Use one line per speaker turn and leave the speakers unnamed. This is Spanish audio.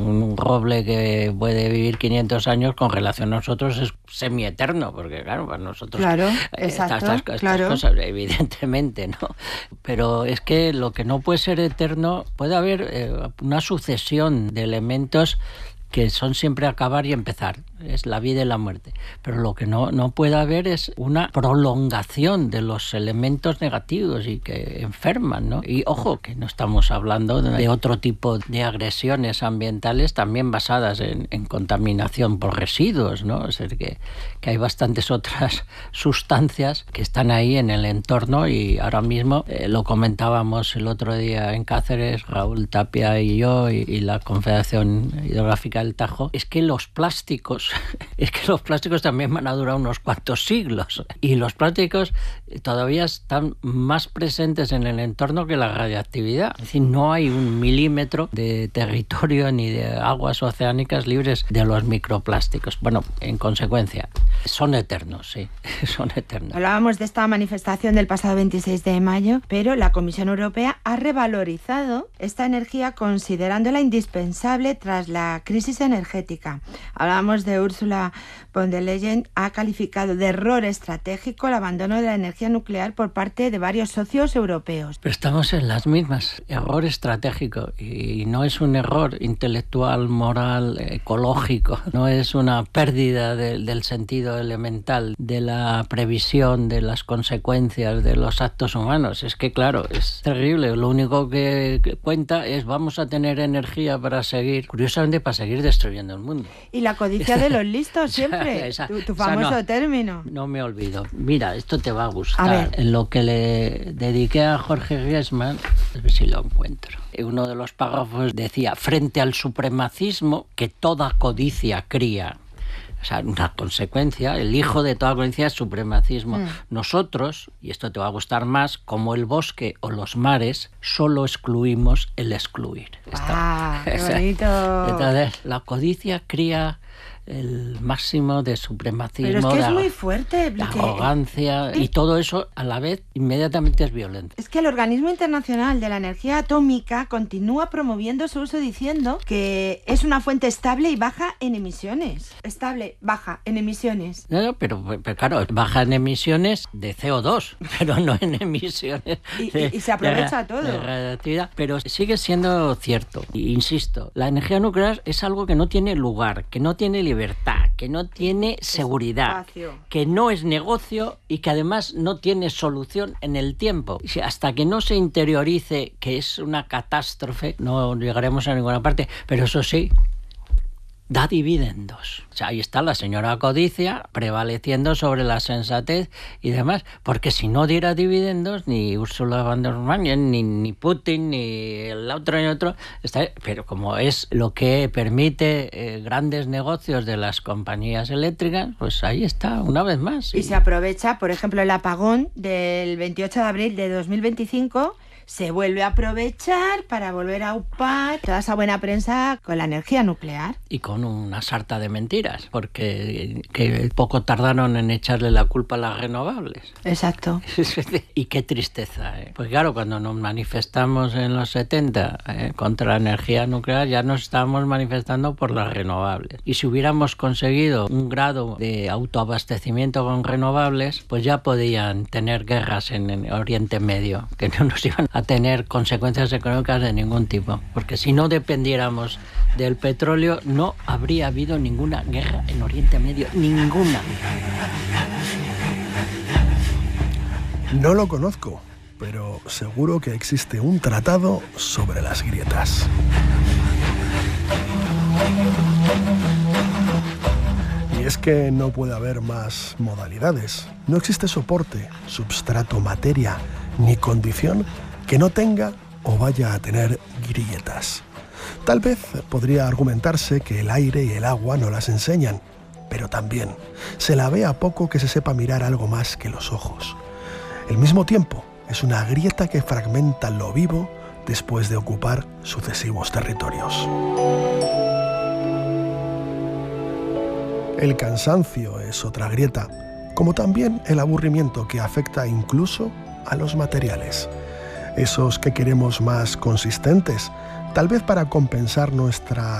un roble que puede vivir 500 años con relación a nosotros es semieterno, porque claro, para nosotros estas cosas, evidentemente, ¿no? Pero es que lo que no puede ser eterno, puede haber una sucesión de elementos que son siempre acabar y empezar, es la vida y la muerte. Pero lo que no puede haber es una prolongación de los elementos negativos y que enferman, ¿no? Y ojo, que no estamos hablando de otro tipo de agresiones ambientales también basadas en contaminación por residuos, ¿no? Es decir, que hay bastantes otras sustancias que están ahí en el entorno y ahora mismo lo comentábamos el otro día en Cáceres, Raúl Tapia y yo y la Confederación Hidrográfica del Tajo, es que los plásticos también van a durar unos cuantos siglos y los plásticos todavía están más presentes en el entorno que la radiactividad. Es decir, no hay un milímetro de territorio ni de aguas oceánicas libres de los microplásticos. Bueno, en consecuencia, son eternos, sí, son eternos.
Hablábamos de esta manifestación del pasado 26 de mayo, pero la Comisión Europea ha revalorizado esta energía considerándola indispensable tras la crisis energética. Hablábamos de Ursula von der Leyen, ha calificado de error estratégico el abandono de la energía nuclear por parte de varios socios europeos.
Pero estamos en las mismas, error estratégico, y no es un error intelectual, moral, ecológico, no es una pérdida del sentido elemental, de la previsión de las consecuencias de los actos humanos. Es que claro, es terrible, lo único que cuenta es vamos a tener energía para seguir, curiosamente para seguir destruyendo el mundo.
Y la codicia de los listos siempre, tu famoso término.
No me olvido. Mira, esto te va a gustar. En lo que le dediqué a Jorge Griezmann, a ver si lo encuentro. Uno de los párrafos decía, frente al supremacismo que toda codicia cría. O sea, una consecuencia, el hijo de toda codicia es supremacismo. Nosotros, y esto te va a gustar más, como el bosque o los mares, solo excluimos el excluir.
¡Qué bonito!
Entonces, la codicia cría el máximo de supremacismo,
pero es que es muy fuerte,
la arrogancia, y todo eso a la vez inmediatamente es violento.
Es que el Organismo Internacional de la Energía Atómica continúa promoviendo su uso diciendo que es una fuente estable y baja en emisiones. Estable, baja en emisiones.
No, pero claro, baja en emisiones de CO2, pero no en emisiones
y se aprovecha todo.
De radioactividad. Pero sigue siendo cierto, insisto, la energía nuclear es algo que no tiene lugar, que no tiene libertad, que no tiene seguridad, que no es negocio y que además no tiene solución en el tiempo. Hasta que no se interiorice que es una catástrofe, no llegaremos a ninguna parte, pero eso sí, da dividendos. O sea, ahí está la señora codicia prevaleciendo sobre la sensatez y demás, porque si no diera dividendos, ni Ursula von der Leyen, ni Putin, ni el otro ni otro, pero como es lo que permite grandes negocios de las compañías eléctricas, pues ahí está, una vez más.
Y se aprovecha, por ejemplo, el apagón del 28 de abril de 2025, se vuelve a aprovechar para volver a upar toda esa buena prensa con la energía nuclear.
Y con una sarta de mentiras, porque que poco tardaron en echarle la culpa a las renovables.
Exacto.
Y qué tristeza, ¿eh? Pues claro, cuando nos manifestamos en los 70 contra la energía nuclear, ya nos estábamos manifestando por las renovables. Y si hubiéramos conseguido un grado de autoabastecimiento con renovables, pues ya podían tener guerras en Oriente Medio, que no nos iban a tener consecuencias económicas de ningún tipo, porque si no dependiéramos del petróleo no habría habido ninguna guerra en Oriente Medio, ninguna.
No lo conozco, pero seguro que existe un tratado sobre las grietas. Y es que no puede haber más modalidades. No existe soporte, substrato, materia, ni condición que no tenga o vaya a tener grietas. Tal vez podría argumentarse que el aire y el agua no las enseñan, pero también se la ve a poco que se sepa mirar algo más que los ojos. Al mismo tiempo, es una grieta que fragmenta lo vivo después de ocupar sucesivos territorios. El cansancio es otra grieta, como también el aburrimiento que afecta incluso a los materiales. Esos que queremos más consistentes, tal vez para compensar nuestra